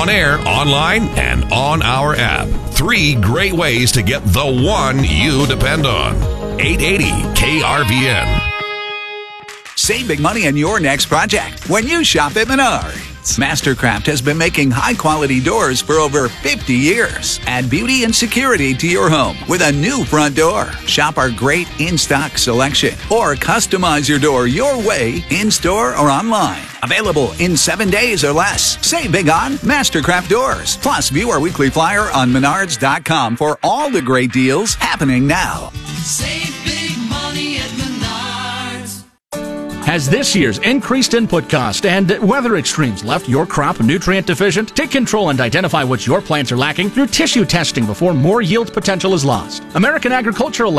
on air, online, and on our app. 3 great ways to get the one you depend on. 880 KRVN. Save big money on your next project when you shop at Menards. Mastercraft has been making high-quality doors for over 50 years. Add beauty and security to your home with a new front door. Shop our great in-stock selection or customize your door your way in-store or online. Available in 7 days or less. Save big on Mastercraft doors. Plus, view our weekly flyer on Menards.com for all the great deals happening now. Save big money at Menards. Has this year's increased input cost and weather extremes left your crop nutrient deficient? Take control and identify what your plants are lacking through tissue testing before more yield potential is lost. American Agricultural